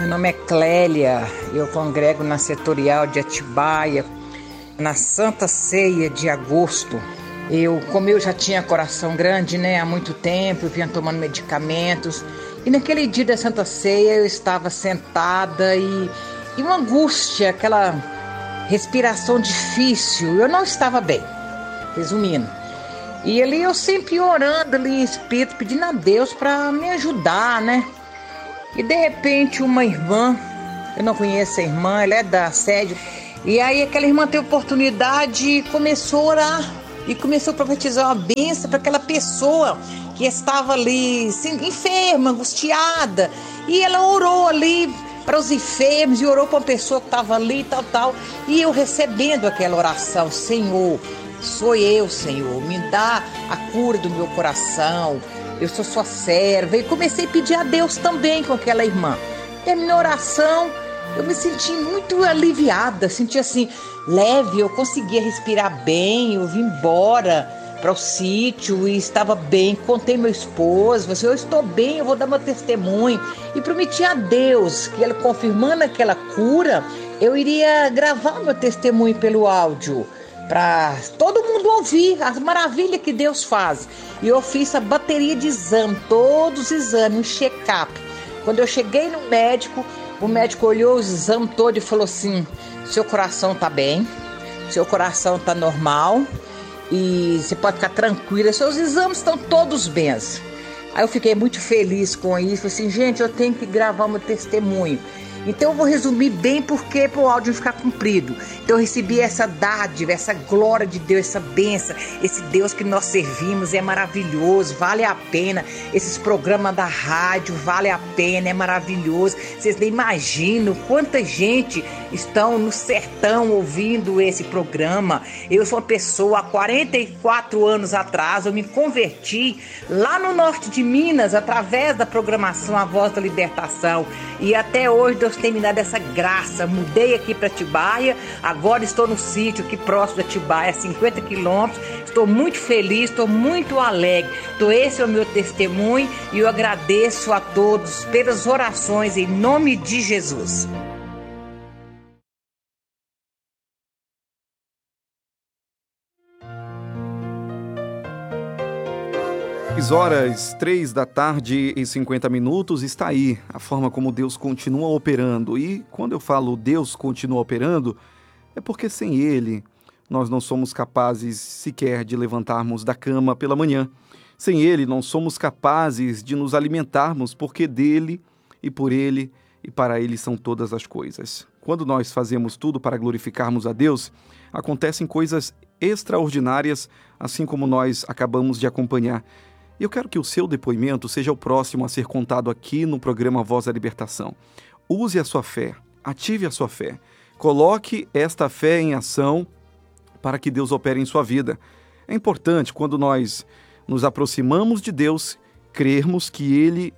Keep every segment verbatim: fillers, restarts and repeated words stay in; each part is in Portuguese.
Meu nome é Clélia, eu congrego na setorial de Atibaia, na Santa Ceia de agosto. Eu, como eu já tinha coração grande, né, há muito tempo, eu vinha tomando medicamentos, e naquele dia da Santa Ceia eu estava sentada e, e uma angústia, aquela respiração difícil, eu não estava bem, resumindo. E ali eu sempre orando ali em espírito, pedindo a Deus para me ajudar, né? E de repente uma irmã, eu não conheço a irmã, ela é da sede, e aí aquela irmã teve oportunidade e começou a orar, e começou a profetizar uma bênção para aquela pessoa que estava ali assim, enferma, angustiada, e ela orou ali para os enfermos, e orou para uma pessoa que estava ali e tal, tal, e eu recebendo aquela oração: Senhor, sou eu, Senhor, me dá a cura do meu coração, eu sou sua serva. E comecei a pedir a Deus também com aquela irmã. Terminou a oração, eu me senti muito aliviada, senti assim, leve, eu conseguia respirar bem, eu vim embora para o sítio e estava bem, contei meu esposo, falei assim, eu estou bem, eu vou dar meu testemunho. E prometi a Deus que ele, confirmando aquela cura, eu iria gravar meu testemunho pelo áudio, para todo mundo ouvir as maravilhas que Deus faz. E eu fiz a bateria de exame, todos os exames, um check-up. Quando eu cheguei no médico, o médico olhou os exames todos e falou assim: seu coração tá bem, seu coração tá normal e você pode ficar tranquila, seus exames estão todos bens. Aí eu fiquei muito feliz com isso, falei assim, gente, eu tenho que gravar meu testemunho. Então eu vou resumir bem porque para o áudio não ficar comprido. Então eu recebi essa dádiva, essa glória de Deus, essa bênção. Esse Deus que nós servimos é maravilhoso, vale a pena. Esses programas da rádio, vale a pena, é maravilhoso. Vocês nem imaginam quanta gente estão no sertão ouvindo esse programa. Eu sou uma pessoa, há quarenta e quatro anos atrás, eu me converti lá no norte de Minas, através da programação A Voz da Libertação. E até hoje Deus tem me dado essa graça. Mudei aqui para Atibaia, agora estou no sítio aqui próximo de Atibaia, cinquenta quilômetros. Estou muito feliz, estou muito alegre. Então esse é o meu testemunho e eu agradeço a todos pelas orações em nome de Jesus. seis horas, três da tarde e cinquenta minutos, está aí a forma como Deus continua operando. E quando eu falo Deus continua operando, é porque sem Ele nós não somos capazes sequer de levantarmos da cama pela manhã. Sem Ele não somos capazes de nos alimentarmos, porque dele e por Ele e para Ele são todas as coisas. Quando nós fazemos tudo para glorificarmos a Deus, acontecem coisas extraordinárias, assim como nós acabamos de acompanhar. E eu quero que o seu depoimento seja o próximo a ser contado aqui no programa Voz da Libertação. Use a sua fé, ative a sua fé, coloque esta fé em ação para que Deus opere em sua vida. É importante, quando nós nos aproximamos de Deus, crermos que Ele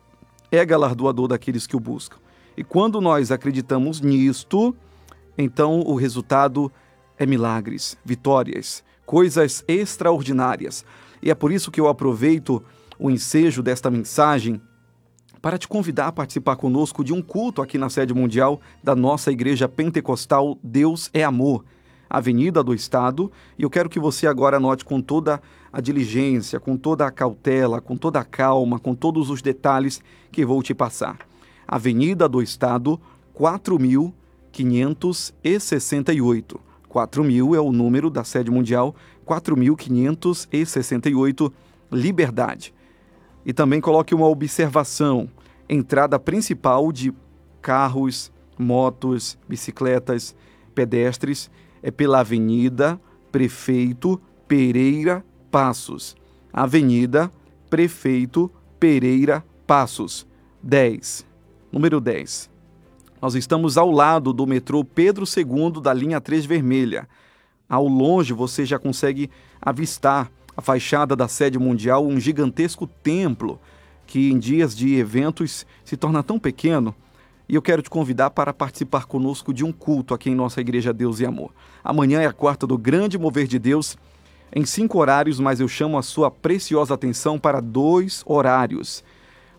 é galardoador daqueles que o buscam. E quando nós acreditamos nisto, então o resultado é milagres, vitórias, coisas extraordinárias. E é por isso que eu aproveito o ensejo desta mensagem para te convidar a participar conosco de um culto aqui na sede mundial da nossa Igreja Pentecostal Deus é Amor, Avenida do Estado. E eu quero que você agora anote com toda a diligência, com toda a cautela, com toda a calma, com todos os detalhes que vou te passar. Avenida do Estado, quatro mil quinhentos e sessenta e oito. quatro mil é o número da sede mundial, quatro mil quinhentos e sessenta e oito, Liberdade. E também coloque uma observação: entrada principal de carros, motos, bicicletas, pedestres é pela Avenida Prefeito Pereira Passos. Avenida Prefeito Pereira Passos, dez. Número dez. Nós estamos ao lado do metrô Pedro segundo da linha três vermelha. Ao longe você já consegue avistar a fachada da sede mundial, um gigantesco templo que em dias de eventos se torna tão pequeno. E eu quero te convidar para participar conosco de um culto aqui em nossa Igreja Deus e Amor. Amanhã é a quarta do Grande Mover de Deus, em cinco horários, mas eu chamo a sua preciosa atenção para dois horários.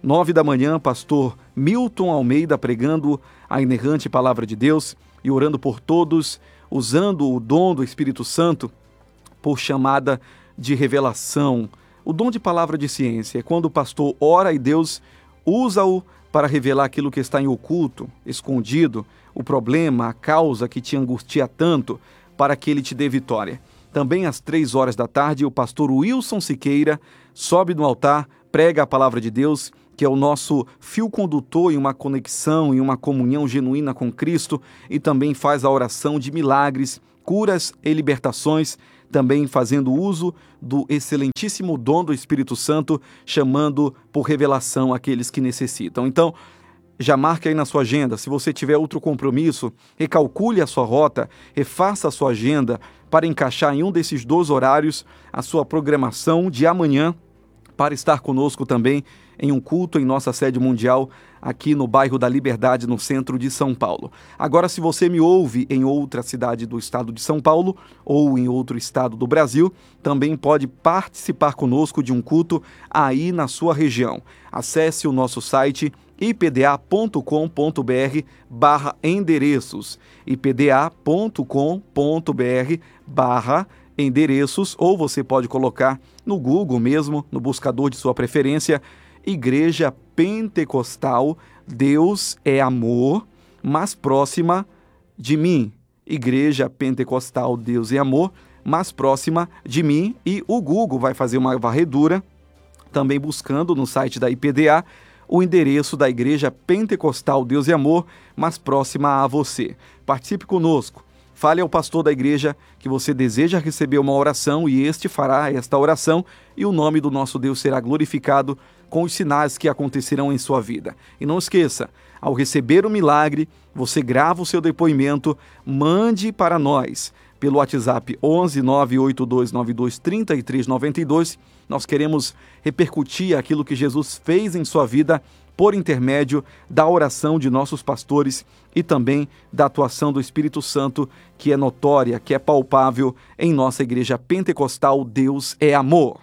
Nove da manhã, pastor Milton Almeida pregando a inerrante palavra de Deus e orando por todos, usando o dom do Espírito Santo por chamada de revelação. O dom de palavra de ciência é quando o pastor ora e Deus usa-o para revelar aquilo que está em oculto, escondido, o problema, a causa que te angustia tanto, para que ele te dê vitória. Também às três horas da tarde, o pastor Wilson Siqueira sobe no altar, prega a palavra de Deus, que é o nosso fio condutor em uma conexão, em uma comunhão genuína com Cristo, e também faz a oração de milagres, curas e libertações, também fazendo uso do excelentíssimo dom do Espírito Santo, chamando por revelação aqueles que necessitam. Então, já marque aí na sua agenda. Se você tiver outro compromisso, recalcule a sua rota, refaça a sua agenda para encaixar em um desses dois horários a sua programação de amanhã, para estar conosco também em um culto em nossa sede mundial, aqui no bairro da Liberdade, no centro de São Paulo. Agora, se você me ouve em outra cidade do estado de São Paulo ou em outro estado do Brasil, também pode participar conosco de um culto aí na sua região. Acesse o nosso site i p d a ponto com ponto b r barra endereços, i p d a ponto com ponto b r barra endereços, ou você pode colocar no Google mesmo, no buscador de sua preferência, Igreja Pentecostal Deus é Amor, mais próxima de mim. Igreja Pentecostal Deus é Amor, mais próxima de mim, e o Google vai fazer uma varredura, também buscando no site da I P D A, o endereço da Igreja Pentecostal Deus e Amor, mais próxima a você. Participe conosco. Fale ao pastor da igreja que você deseja receber uma oração e este fará esta oração e o nome do nosso Deus será glorificado com os sinais que acontecerão em sua vida. E não esqueça, ao receber o milagre, você grava o seu depoimento, mande para nós pelo WhatsApp onze nove oito dois nove dois três três nove dois. Nós queremos repercutir aquilo que Jesus fez em sua vida por intermédio da oração de nossos pastores e também da atuação do Espírito Santo, que é notória, que é palpável em nossa Igreja Pentecostal Deus é Amor.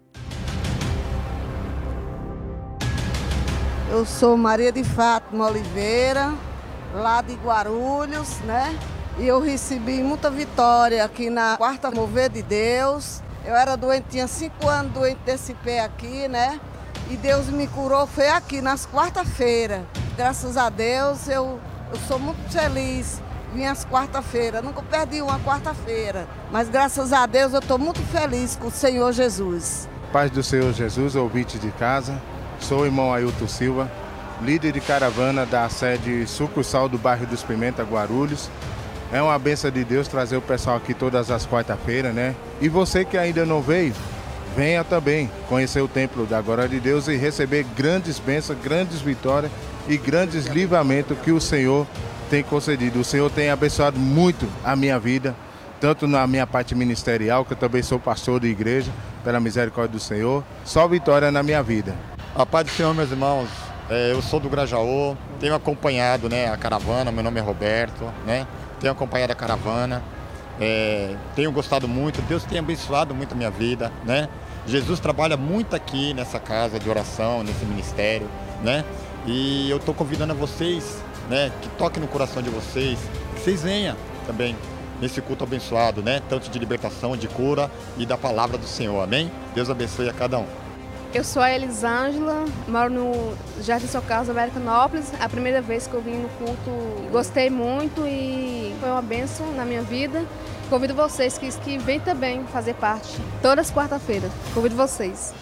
Eu sou Maria de Fátima Oliveira, lá de Guarulhos, né? E eu recebi muita vitória aqui na quarta Mover de Deus. Eu era doente, tinha cinco anos doente desse pé aqui, né? E Deus me curou, foi aqui, nas quarta-feiras. Graças a Deus, eu, eu sou muito feliz. Vim às quarta-feiras, nunca perdi uma quarta-feira. Mas graças a Deus, eu estou muito feliz com o Senhor Jesus. Paz do Senhor Jesus, ouvinte de casa. Sou o irmão Ailton Silva, líder de caravana da sede sucursal do bairro dos Pimenta, Guarulhos. É uma bênção de Deus trazer o pessoal aqui todas as quarta-feiras, né? E você que ainda não veio, venha também conhecer o templo da glória de Deus e receber grandes bênçãos, grandes vitórias e grandes livramentos que o Senhor tem concedido. O Senhor tem abençoado muito a minha vida, tanto na minha parte ministerial, que eu também sou pastor de igreja, pela misericórdia do Senhor. Só vitória na minha vida. A paz do Senhor, meus irmãos. É, eu sou do Grajaú, tenho acompanhado, né, a caravana, meu nome é Roberto, né? Tenho acompanhado a caravana, é, tenho gostado muito, Deus tem abençoado muito a minha vida, né? Jesus trabalha muito aqui nessa casa de oração, nesse ministério, né? E eu estou convidando a vocês, né, que toquem no coração de vocês, que vocês venham também nesse culto abençoado, né? Tanto de libertação, de cura e da palavra do Senhor, amém? Deus abençoe a cada um. Eu sou a Elisângela, moro no Jardim Socarros, Americanópolis. A primeira vez que eu vim no culto, gostei muito e foi uma bênção na minha vida. Convido vocês que, que vêm também fazer parte, todas as quarta-feiras. Convido vocês.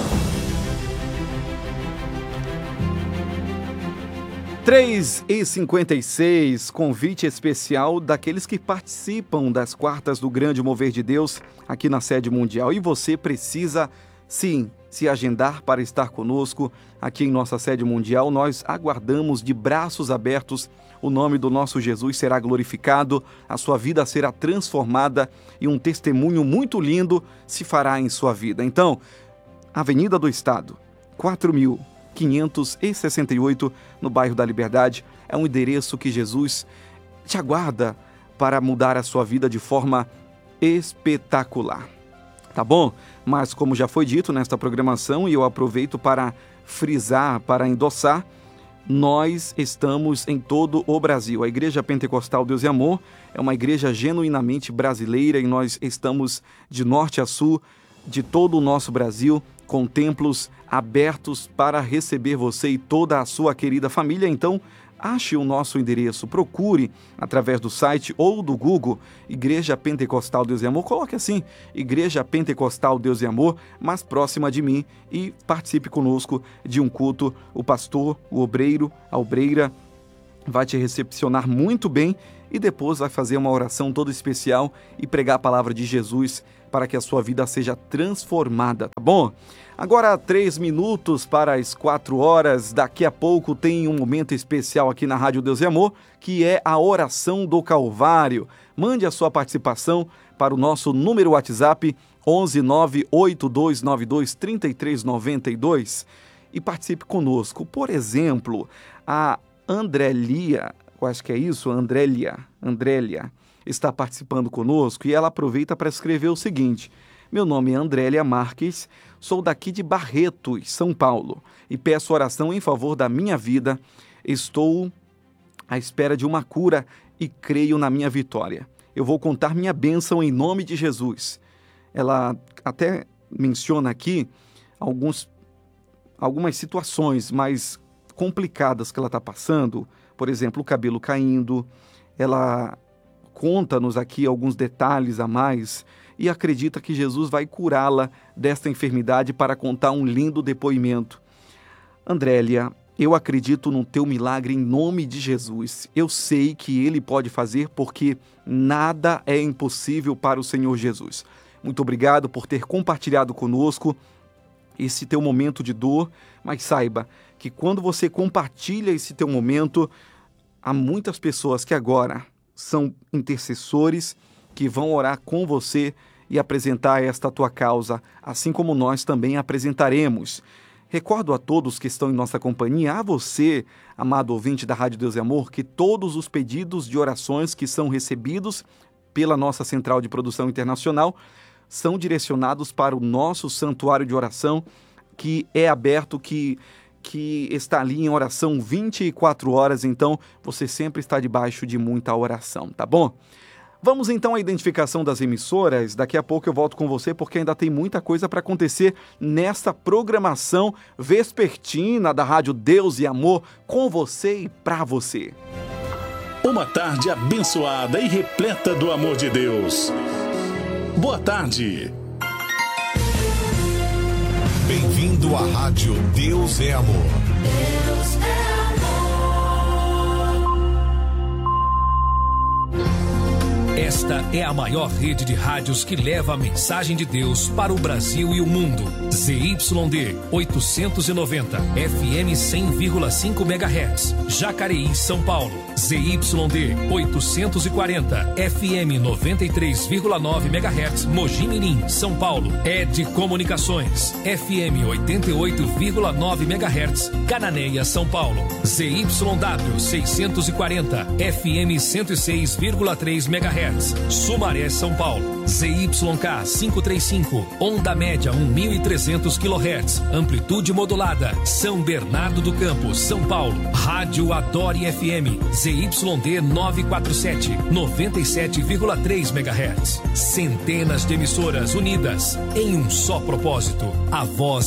três e cinquenta e seis, convite especial daqueles que participam das quartas do Grande Mover de Deus aqui na sede mundial. E você precisa, sim, se agendar para estar conosco aqui em nossa sede mundial. Nós aguardamos de braços abertos. O nome do nosso Jesus será glorificado, a sua vida será transformada e um testemunho muito lindo se fará em sua vida. Então, Avenida do Estado, quatro mil quinhentos e sessenta e oito, no bairro da Liberdade, é um endereço que Jesus te aguarda para mudar a sua vida de forma espetacular. Tá bom? Mas como já foi dito nesta programação, e eu aproveito para frisar, para endossar, nós estamos em todo o Brasil. A Igreja Pentecostal Deus e Amor é uma igreja genuinamente brasileira e nós estamos de norte a sul de todo o nosso Brasil, com templos abertos para receber você e toda a sua querida família. Então, ache o nosso endereço, procure através do site ou do Google Igreja Pentecostal Deus e Amor, coloque assim, Igreja Pentecostal Deus e Amor, mais próxima de mim, e participe conosco de um culto. O pastor, o obreiro, a obreira vai te recepcionar muito bem e depois vai fazer uma oração toda especial e pregar a palavra de Jesus para que a sua vida seja transformada, tá bom? Agora, três minutos para as quatro horas. Daqui a pouco tem um momento especial aqui na Rádio Deus e Amor, que é a oração do Calvário. Mande a sua participação para o nosso número WhatsApp onze nove oito dois nove dois três três nove dois e participe conosco. Por exemplo, a Andrélia, eu acho que é isso, Andrélia, Andrélia, está participando conosco e ela aproveita para escrever o seguinte: meu nome é Andrélia Marques, sou daqui de Barretos, São Paulo, e peço oração em favor da minha vida. Estou à espera de uma cura e creio na minha vitória. Eu vou contar minha bênção em nome de Jesus. Ela até menciona aqui alguns, algumas situações mais complicadas que ela está passando, por exemplo, o cabelo caindo. Ela conta-nos aqui alguns detalhes a mais e acredita que Jesus vai curá-la desta enfermidade para contar um lindo depoimento. Andrélia, eu acredito no teu milagre em nome de Jesus. Eu sei que Ele pode fazer porque nada é impossível para o Senhor Jesus. Muito obrigado por ter compartilhado conosco esse teu momento de dor, mas saiba que quando você compartilha esse teu momento, há muitas pessoas que agora são intercessores que vão orar com você e apresentar esta tua causa, assim como nós também apresentaremos. Recordo a todos que estão em nossa companhia, a você, amado ouvinte da Rádio Deus e Amor, que todos os pedidos de orações que são recebidos pela nossa Central de Produção Internacional são direcionados para o nosso santuário de oração, que é aberto, que, que está ali em oração vinte e quatro horas, então você sempre está debaixo de muita oração, tá bom? Vamos então à identificação das emissoras. Daqui a pouco eu volto com você porque ainda tem muita coisa para acontecer nesta programação vespertina da Rádio Deus e Amor, com você e para você. Uma tarde abençoada e repleta do amor de Deus. Boa tarde. Bem-vindo à Rádio Deus é Amor. Deus é amor. Esta é a maior rede de rádios que leva a mensagem de Deus para o Brasil e o mundo. Z Y D oitocentos e noventa, F M cem vírgula cinco megahertz, Jacareí, São Paulo. Z Y D oitocentos e quarenta, F M noventa e três vírgula nove megahertz, Mogi Mirim, São Paulo. E D Comunicações, F M oitenta e oito vírgula nove megahertz, Cananéia, São Paulo. Z Y W seiscentos e quarenta, F M cento e seis vírgula três megahertz, Sumaré, São Paulo. Z Y K quinhentos e trinta e cinco, onda média mil e trezentos quilohertz, amplitude modulada, São Bernardo do Campo, São Paulo. Rádio Adore F M, Z Y D novecentos e quarenta e sete, noventa e sete vírgula três megahertz. Centenas de emissoras unidas em um só propósito, a voz